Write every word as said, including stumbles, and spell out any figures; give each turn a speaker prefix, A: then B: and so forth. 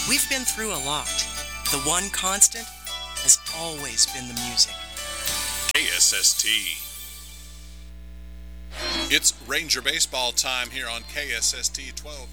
A: We've been through a lot. The one constant has always been the music.
B: K S S T. It's Ranger baseball time here on K S S T twelve